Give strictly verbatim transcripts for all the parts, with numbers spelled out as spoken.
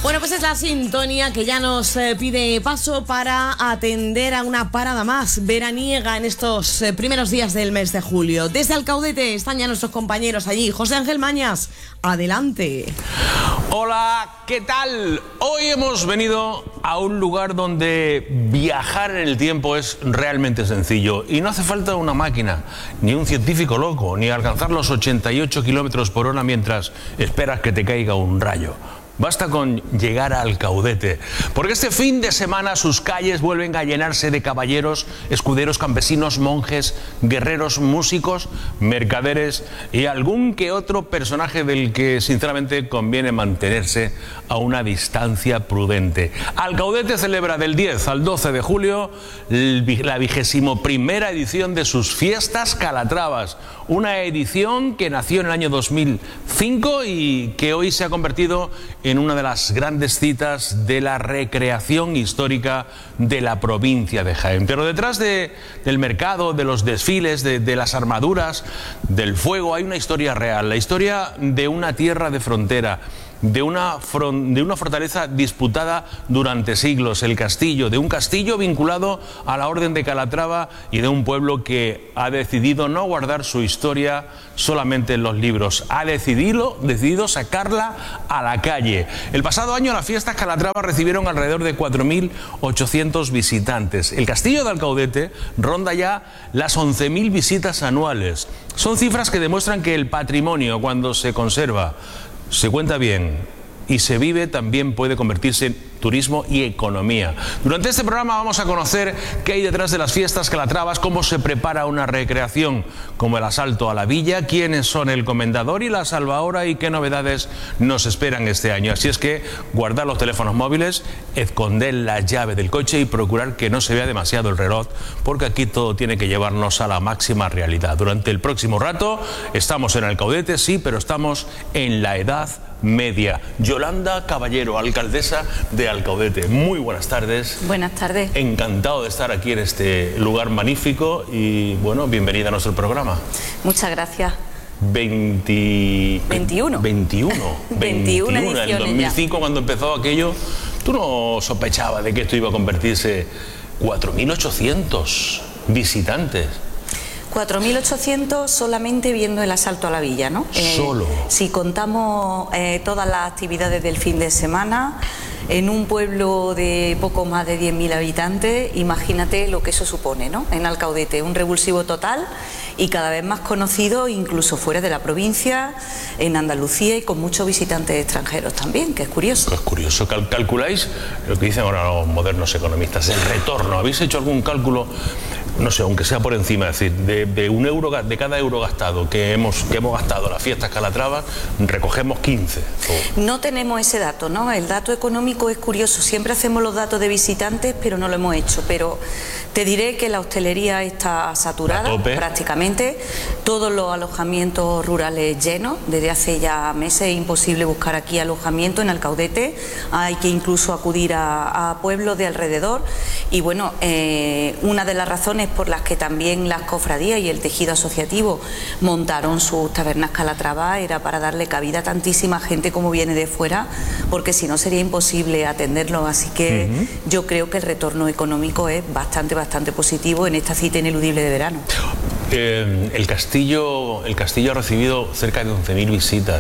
Bueno, pues es la sintonía que ya nos eh, pide paso para atender a una parada más veraniega en estos eh, primeros días del mes de julio. Desde Alcaudete están ya nuestros compañeros allí. José Ángel Mañas, adelante. Hola, ¿qué tal? Hoy hemos venido a un lugar donde viajar en el tiempo es realmente sencillo y no hace falta una máquina, ni un científico loco, ni alcanzar los ochenta y ocho kilómetros por hora mientras esperas que te caiga un rayo. Basta con llegar a Alcaudete, porque este fin de semana sus calles vuelven a llenarse de caballeros, escuderos, campesinos, monjes, guerreros, músicos, mercaderes y algún que otro personaje del que sinceramente conviene mantenerse a una distancia prudente. Alcaudete celebra del diez al doce de julio la vigésimo primera edición de sus fiestas Calatravas, una edición que nació en el año dos mil cinco y que hoy se ha convertido en una de las grandes citas de la recreación histórica de la provincia de Jaén. Pero detrás de, del mercado, de los desfiles, de, de las armaduras, del fuego, hay una historia real, la historia de una tierra de frontera, de una, de una fortaleza disputada durante siglos, el castillo, de un castillo vinculado a la Orden de Calatrava y de un pueblo que ha decidido no guardar su historia solamente en los libros, ha decidido, decidido sacarla a la calle. El pasado año las fiestas Calatrava recibieron alrededor de cuatro mil ochocientos visitantes. El castillo de Alcaudete ronda ya las once mil visitas anuales. Son cifras que demuestran que el patrimonio, cuando se conserva, se cuenta bien y se vive, también puede convertirse en turismo y economía. Durante este programa vamos a conocer qué hay detrás de las fiestas Calatravas, cómo se prepara una recreación como el asalto a la villa, quiénes son el comendador y la salvahora y qué novedades nos esperan este año. Así es que guardar los teléfonos móviles, esconder la llave del coche y procurar que no se vea demasiado el reloj, porque aquí todo tiene que llevarnos a la máxima realidad. Durante el próximo rato estamos en Alcaudete, sí, pero estamos en la Edad Media. Yolanda Caballero, alcaldesa de Alcaudete, muy buenas tardes. Buenas tardes. Encantado de estar aquí en este lugar magnífico y bueno, bienvenida a nuestro programa. Muchas gracias. veinte... veintiuno. veintiuno. veintiuna En el dos mil cinco, ya. Cuando empezó aquello, tú no sospechabas de que esto iba a convertirse cuatro mil ochocientos visitantes. cuatro mil ochocientos solamente viendo el asalto a la villa, ¿no? Solo. Eh, si contamos eh, todas las actividades del fin de semana, en un pueblo de poco más de diez mil habitantes, imagínate lo que eso supone, ¿no? En Alcaudete, un revulsivo total y cada vez más conocido incluso fuera de la provincia, en Andalucía y con muchos visitantes extranjeros también, que es curioso. Es curioso. Cal calculáis lo que dicen ahora los modernos economistas, el retorno. ¿Habéis hecho algún cálculo, no sé, aunque sea por encima, es decir, de, de un euro, de cada euro gastado que hemos, que hemos gastado en las fiestas Calatravas, recogemos quince? Oh. No tenemos ese dato, ¿no? El dato económico es curioso. Siempre hacemos los datos de visitantes, pero no lo hemos hecho. Pero te diré que la hostelería está saturada prácticamente. Todos los alojamientos rurales llenos. Desde hace ya meses es imposible buscar aquí alojamiento en Alcaudete. Hay que incluso acudir a, a pueblos de alrededor. Y bueno, eh, una de las razones por las que también las cofradías y el tejido asociativo montaron sus tabernas Calatrava era para darle cabida a tantísima gente como viene de fuera, porque si no sería imposible atenderlo. Así que uh-huh. yo creo que el retorno económico es bastante, bastante positivo en esta cita ineludible de verano. Eh, el castillo el castillo ha recibido cerca de once mil visitas.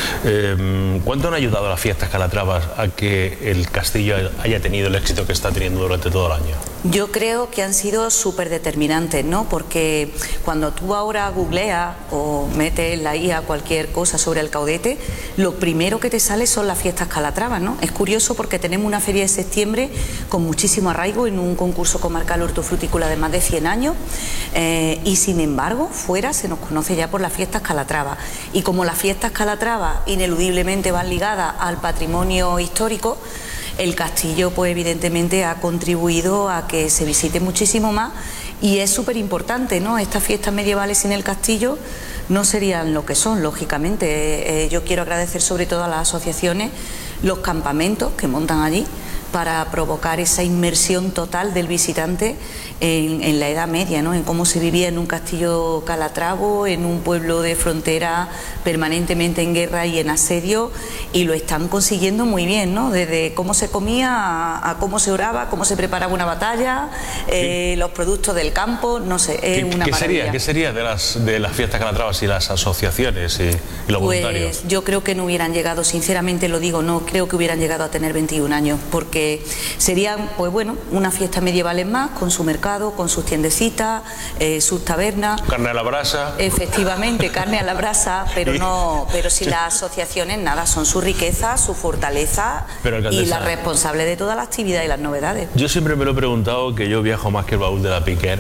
Eh, ¿Cuánto han ayudado a las fiestas Calatravas a que el castillo haya tenido el éxito que está teniendo durante todo el año? Yo creo que han sido súper determinantes, ¿no? Porque cuando tú ahora googleas o metes en la I A cualquier cosa sobre Alcaudete, lo primero que te sale son las fiestas Calatravas, ¿no? Es curioso porque tenemos una feria de septiembre con muchísimo arraigo en un concurso comarcal hortofrutícola de más de cien años eh, y sin embargo fuera se nos conoce ya por las fiestas Calatravas. Y como las fiestas Calatravas ineludiblemente van ligadas al patrimonio histórico, el castillo pues evidentemente ha contribuido a que se visite muchísimo más y es súper importante, ¿no? Estas fiestas medievales sin el castillo no serían lo que son, lógicamente. Eh, yo quiero agradecer sobre todo a las asociaciones los campamentos que montan allí, para provocar esa inmersión total del visitante en, en la Edad Media, ¿no? En cómo se vivía en un castillo calatravo, en un pueblo de frontera permanentemente en guerra y en asedio, y lo están consiguiendo muy bien, ¿no? Desde cómo se comía a, a cómo se oraba, cómo se preparaba una batalla, eh, los productos del campo, no sé, es una ¿Qué maravilla. sería, ¿Qué sería de las, de las fiestas calatravas y las asociaciones y, y los pues, voluntarios? Yo creo que no hubieran llegado, sinceramente lo digo, no creo que hubieran llegado a tener veintiún años, porque serían, pues bueno, unas fiestas medievales más, con su mercado, con sus tiendecitas, eh, sus tabernas. Carne a la brasa. Efectivamente, carne a la brasa, pero no, pero si las asociaciones nada, son su riqueza, su fortaleza y la responsable de toda la actividad y las novedades. Yo siempre me lo he preguntado, que yo viajo más que el baúl de la Piquer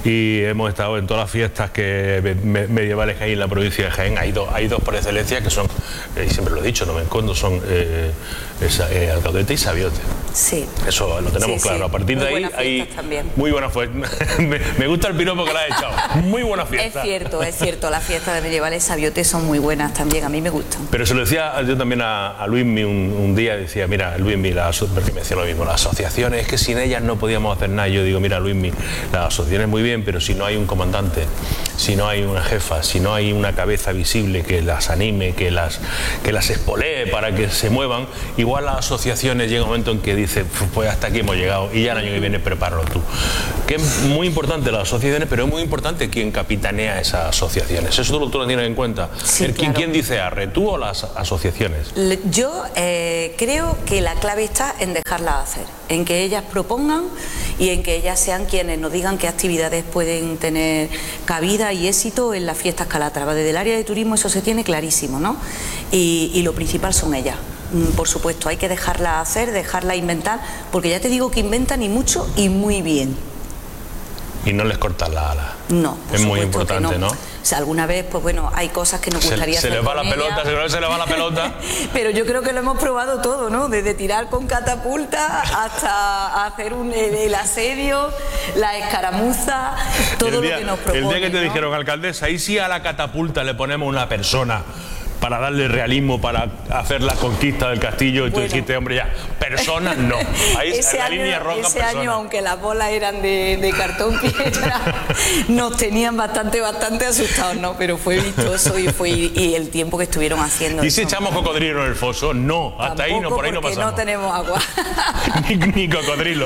y hemos estado en todas las fiestas que me, medievales que hay en la provincia de Jaén. Hay dos, hay dos por excelencia que son, eh, y siempre lo he dicho, no me escondo, son eh, esa, eh, Alcaudete y Sabiote. Sí. Eso lo tenemos sí, claro. Sí. A partir muy de ahí hay también. muy buena fiesta. me, me gusta el piropo que le has echado. Muy buena fiesta. Es cierto, es cierto. Las fiestas de medievales Sabiote son muy buenas también. A mí me gustan. Pero se lo decía yo también a, a Luismi un, un día, decía, mira, Luismi, la, porque me decía lo mismo, las asociaciones, es que sin ellas no podíamos hacer nada. Yo digo, mira, Luismi, las asociaciones muy bien, pero si no hay un comandante, si no hay una jefa, si no hay una cabeza visible que las anime, que las, que las espolee para que se muevan, igual las asociaciones llega un momento en que dice, pues hasta aquí hemos llegado y ya el año que viene prepáralo tú. Que es muy importante las asociaciones, pero es muy importante quien capitanea esas asociaciones. ¿Eso tú, tú lo tienes en cuenta? Sí, el, claro. ¿Quién dice arre, tú o las asociaciones? Yo eh, creo que la clave está en dejarlas hacer, en que ellas propongan y en que ellas sean quienes nos digan qué actividades pueden tener cabida y éxito en las fiestas calatravas. Desde el área de turismo eso se tiene clarísimo, ¿no? Y, y lo principal son ellas. Por supuesto, hay que dejarla hacer, dejarla inventar, porque ya te digo que inventan y mucho y muy bien. Y no les cortan la ala. No, es muy importante, ¿no? ¿no? O sea, alguna vez, pues bueno, hay cosas que nos gustaría se, hacer. Se les va con la pelota, ella. se, se les va la pelota. Pero yo creo que lo hemos probado todo, ¿no? Desde tirar con catapulta hasta hacer un, el, el asedio, la escaramuza, todo día, lo que nos propone. El día que te ¿no? dijeron, alcaldesa, ahí sí a la catapulta le ponemos una persona para darle realismo, para hacer la conquista del castillo, y bueno, tú dijiste, hombre, ya, personas no. Ahí ese en la año, línea roja, ese personas. año, aunque las bolas eran de, de cartón piedra, nos tenían bastante, bastante asustados, ¿no? Pero fue vistoso y fue y el tiempo que estuvieron haciendo. ¿Y si eso. echamos cocodrilo en el foso? No, hasta Tampoco, ahí no, por ahí no pasamos. no tenemos agua. ni, ni cocodrilo.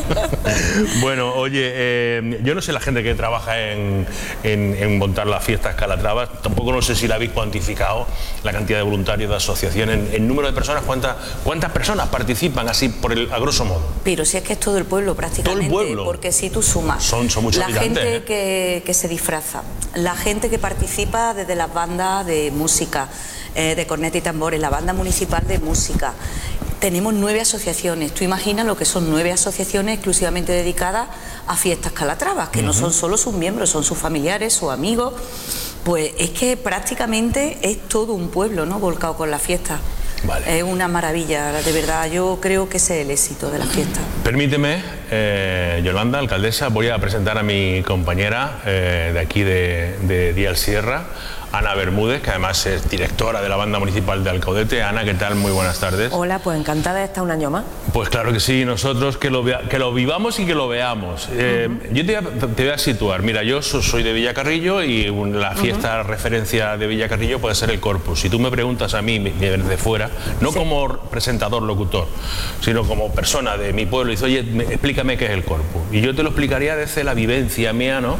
Bueno, oye, eh, yo no sé la gente que trabaja en, en, en montar las fiestas calatravas, tampoco no sé si la habéis cuantificado, la cantidad de voluntarios, de asociaciones, en, en número de personas, ¿cuántas, cuántas personas participan así por el, a grosso modo? Pero si es que es todo el pueblo prácticamente, todo el pueblo. Porque si tú sumas son, son muchos la habitantes, gente ¿eh? que, que se disfraza, la gente que participa desde las bandas de música, eh, de corneta y tambores, la banda municipal de música. Tenemos nueve asociaciones. Tú imaginas lo que son nueve asociaciones exclusivamente dedicadas a fiestas calatravas, que uh-huh. no son solo sus miembros, son sus familiares, sus amigos. Pues es que prácticamente es todo un pueblo, ¿no?, volcado con la fiesta. Vale. Es una maravilla, de verdad. Yo creo que ese es el éxito de la fiesta. Permíteme, eh, Yolanda, alcaldesa, voy a presentar a mi compañera eh, de aquí de, de Dial Sierra, Ana Bermúdez, que además es directora de la banda municipal de Alcaudete. Ana, ¿qué tal? Muy buenas tardes. Hola, pues encantada de estar un año más. Pues claro que sí, nosotros que lo, vea, que lo vivamos y que lo veamos. Eh, uh-huh. Yo te voy, a, te voy a situar. Mira, yo soy de Villacarrillo y la fiesta uh-huh. referencia de Villacarrillo puede ser el Corpus. Si tú me preguntas a mí, de fuera, no sí. como presentador, locutor, sino como persona de mi pueblo, y dices, oye, me, explícame qué es el Corpus. Y yo te lo explicaría desde la vivencia mía, ¿no?,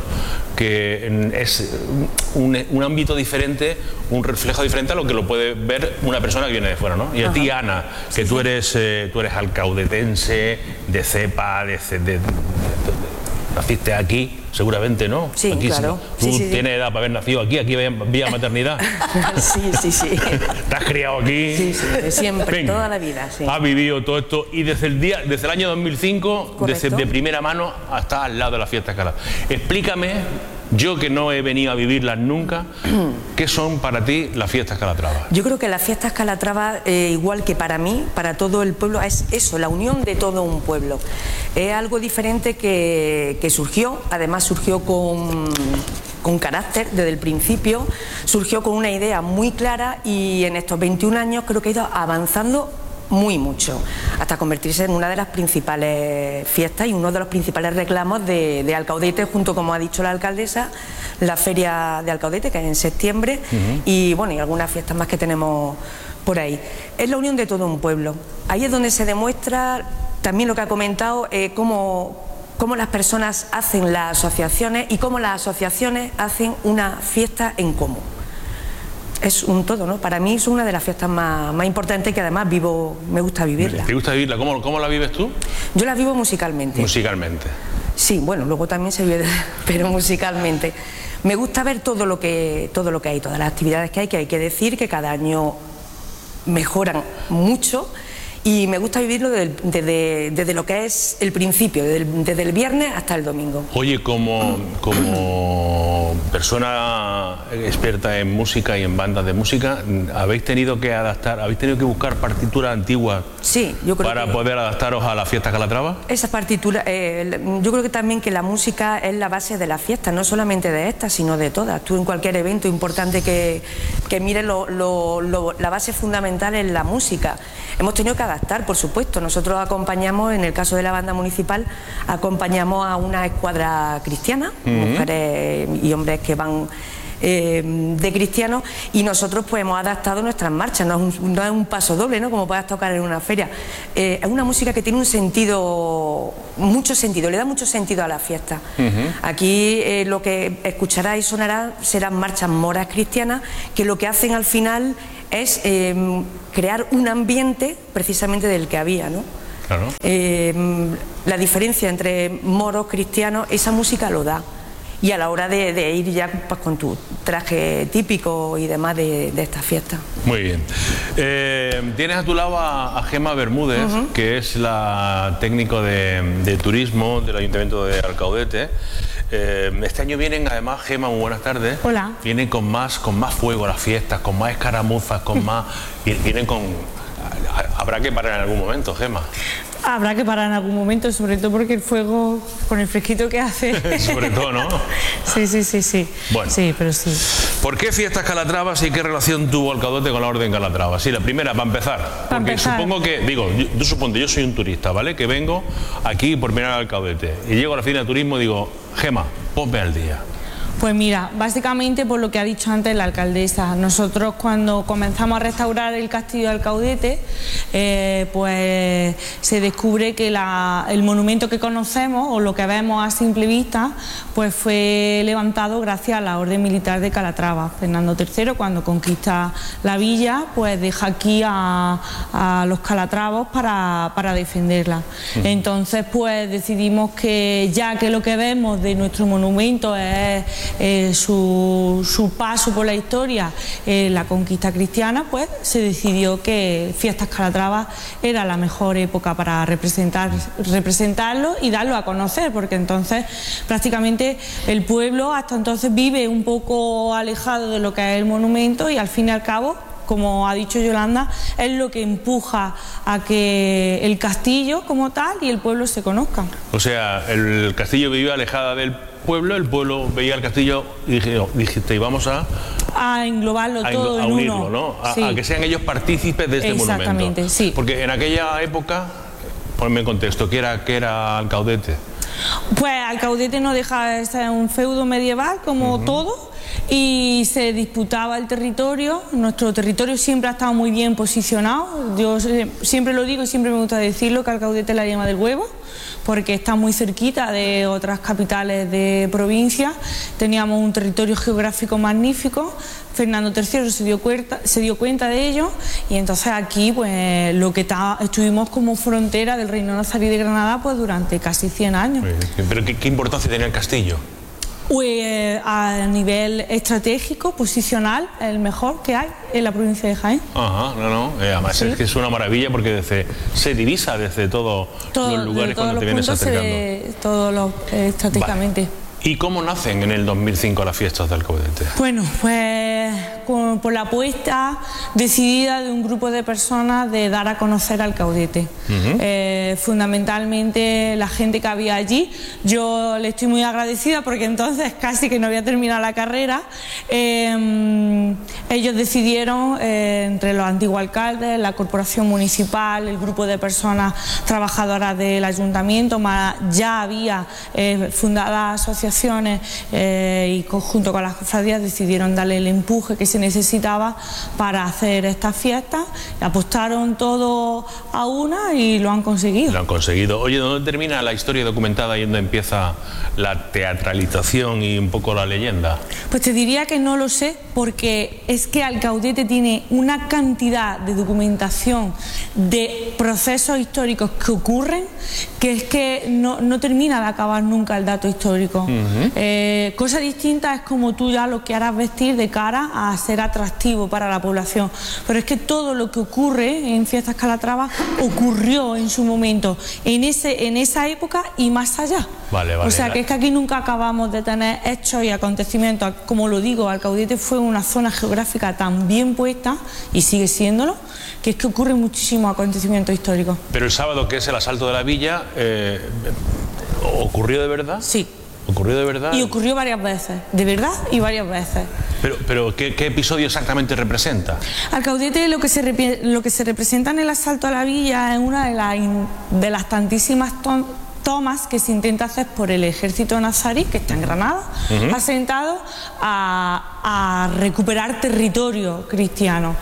que es un, un ámbito diferente, un reflejo diferente a lo que lo puede ver una persona que viene de fuera, ¿no? Y a Ajá. ti, Ana, que sí, tú eres eh, tú eres alcaudetense, de cepa, de, de, de, de, de naciste aquí, seguramente, ¿no? Sí, aquí, claro. Tú sí, sí, tienes sí. edad para haber nacido aquí, aquí vía maternidad. Sí, sí, sí. ¿Te has criado aquí? Sí, sí, de siempre, Venga. toda la vida, sí. Has vivido todo esto y desde el día, desde el año dos mil cinco, desde de primera mano hasta al lado de la fiesta escalada. Explícame, yo que no he venido a vivirlas nunca, ¿qué son para ti las fiestas calatravas? Yo creo que las fiestas calatravas, eh, igual que para mí, para todo el pueblo, es eso, la unión de todo un pueblo. Es algo diferente que, que surgió, además surgió con, con carácter desde el principio, surgió con una idea muy clara y en estos veintiún años creo que ha ido avanzando muy mucho, hasta convertirse en una de las principales fiestas y uno de los principales reclamos de, de Alcaudete, junto, como ha dicho la alcaldesa, la feria de Alcaudete, que es en septiembre, uh-huh. y bueno, y algunas fiestas más que tenemos por ahí. Es la unión de todo un pueblo. Ahí es donde se demuestra también lo que ha comentado, eh, cómo, cómo las personas hacen las asociaciones y cómo las asociaciones hacen una fiesta en común. Es un todo, ¿no? Para mí es una de las fiestas más, más importantes, que además vivo, me gusta vivirla. ¿Te gusta vivirla? ¿Cómo, cómo la vives tú? Yo la vivo musicalmente. Musicalmente. Sí, bueno, luego también se vive, pero musicalmente. Me gusta ver todo lo que, todo lo que hay, todas las actividades que hay, que hay que decir que cada año mejoran mucho. Y me gusta vivirlo desde, desde, desde lo que es el principio, desde el, desde el viernes hasta el domingo. Oye, como, como persona experta en música y en bandas de música, ¿habéis tenido que adaptar, habéis tenido que buscar partituras antiguas sí, yo creo para que poder adaptaros a la fiesta Calatrava? Esas partituras, eh, yo creo que también que la música es la base de la fiesta, no solamente de esta, sino de todas. Tú en cualquier evento importante que, que mires, lo, lo, lo, la base fundamental es la música. Hemos tenido que adaptar, por supuesto. Nosotros acompañamos, en el caso de la banda municipal, acompañamos a una escuadra cristiana, uh-huh. mujeres y hombres que van eh, de cristianos, y nosotros pues hemos adaptado nuestras marchas. No es un, no es un paso doble, ¿no?, como puedas tocar en una feria. Eh, es una música que tiene un sentido, mucho sentido, le da mucho sentido a la fiesta. Uh-huh. Aquí eh, lo que escuchará y sonará serán marchas moras cristianas, que lo que hacen al final es eh, crear un ambiente precisamente del que había, ¿no? Claro. Eh, la diferencia entre moros, cristianos, esa música lo da. Y a la hora de, de ir ya pues, con tu traje típico y demás de, de esta fiesta. Muy bien. Eh, tienes a tu lado a, a Gemma Bermúdez, uh-huh. que es la técnico de, de turismo del Ayuntamiento de Alcaudete. Eh, este año vienen, además, Gemma, muy buenas tardes. Hola. Vienen con más, con más fuego a las fiestas, con más escaramuzas, con más... Vienen con... Habrá que parar en algún momento, Gemma. Habrá que parar en algún momento, sobre todo porque el fuego, con el fresquito que hace... sobre todo, ¿no? Sí, sí, sí, sí. Bueno. Sí, pero sí. ¿Por qué fiestas Calatravas y qué relación tuvo Alcaudete con la Orden Calatrava? Sí, la primera, para empezar. Para porque empezar. supongo que, digo, yo, yo supongo, yo soy un turista, ¿vale? Que vengo aquí por mirar al Alcaudete y llego a la oficina de turismo y digo, Gemma, ponme al día. Pues mira, básicamente por lo que ha dicho antes la alcaldesa, nosotros cuando comenzamos a restaurar el castillo de Alcaudete, eh, pues se descubre que la, el monumento que conocemos o lo que vemos a simple vista, pues fue levantado gracias a la Orden Militar de Calatrava. Fernando tercero, cuando conquista la villa, pues deja aquí a, a los calatravos para, para defenderla. Entonces pues decidimos que ya que lo que vemos de nuestro monumento es Eh, su, su paso por la historia, eh, la conquista cristiana, pues se decidió que Fiestas Calatrava era la mejor época para representar, representarlo y darlo a conocer, porque entonces prácticamente el pueblo hasta entonces vive un poco alejado de lo que es el monumento y al fin y al cabo, como ha dicho Yolanda, es lo que empuja a que el castillo como tal y el pueblo se conozcan. O sea, el castillo vivía alejada del pueblo, el pueblo veía el castillo y dije, dijiste, y vamos a... A englobarlo a todo a en unirlo, uno. ¿no? A, Sí. a que sean ellos partícipes de este Exactamente, monumento. sí. Porque en aquella época, ponme en contexto, ¿qué era, qué era Alcaudete? Pues Alcaudete no deja de ser un feudo medieval como uh-huh. todo, y se disputaba el territorio. Nuestro territorio siempre ha estado muy bien posicionado. Yo siempre lo digo y siempre me gusta decirlo, que Alcaudete es la yema del huevo, porque está muy cerquita de otras capitales de provincia. Teníamos un territorio geográfico magnífico. Fernando tercero se dio cuenta, se dio cuenta de ello, y entonces aquí pues lo que ta, estuvimos como frontera del Reino Nazarí de Granada pues durante casi cien años. ¿Pero qué, qué importancia tenía el castillo? Pues a nivel estratégico, posicional, el mejor que hay en la provincia de Jaén. Ajá, no, no, eh, además sí. Es que es una maravilla porque desde, se divisa desde todo, todos los lugares cuando te vienes acercando. De, todos los, eh, estratégicamente. Vale. ¿Y cómo nacen en el dos mil cinco las fiestas de Alcaudete? Bueno, pues con, por la apuesta decidida de un grupo de personas de dar a conocer al caudete. Uh-huh. eh, fundamentalmente la gente que había allí, yo le estoy muy agradecida porque entonces casi que no había terminado la carrera. Eh, ellos decidieron, eh, entre los antiguos alcaldes, la corporación municipal, el grupo de personas trabajadoras del ayuntamiento, más ya había eh, fundadas asociaciones eh, y junto con las cofradías decidieron darle el empuje que se necesitaba para hacer estas fiestas. Apostaron todo a una y lo han conseguido. Lo han conseguido. Oye, ¿dónde termina la historia documentada y dónde empieza la teatralización y un poco la leyenda? Pues te diría que no lo sé, porque es que Alcaudete tiene una cantidad de documentación de procesos históricos que ocurren que es que no, no termina de acabar nunca el dato histórico. Uh-huh. eh, cosa distinta es como tú ya lo que harás vestir de cara a ser atractivo para la población, pero es que todo lo que ocurre en Fiestas Calatrava ocurrió en su momento, en, ese, en esa época y más allá. Vale, vale, o sea que es que aquí nunca acabamos de tener hechos y acontecimientos. Como lo digo, Alcaudete fue una zona geográfica tan bien puesta, y sigue siéndolo, que es que ocurren muchísimos acontecimientos históricos. Pero el sábado, que es el asalto de la villa, eh, ¿ocurrió de verdad? Sí. ¿Ocurrió de verdad? Y ocurrió varias veces, de verdad y varias veces. Pero, pero ¿qué, qué episodio exactamente representa? Alcaudete lo que, se rep lo que se representa en el asalto a la villa es una de, la de las tantísimas tomas que se intenta hacer por el ejército nazarí, que está en Granada, uh-huh. asentado a, a recuperar territorio cristiano.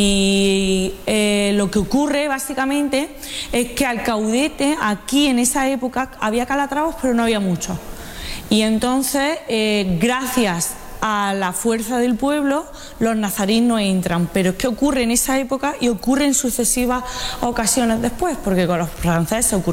Y eh, lo que ocurre básicamente es que Alcaudete, aquí en esa época, había calatravos, pero no había muchos. Y entonces, eh, gracias a la fuerza del pueblo, los nazaríes no entran. Pero es que ocurre en esa época y ocurre en sucesivas ocasiones después, porque con los franceses ocurrió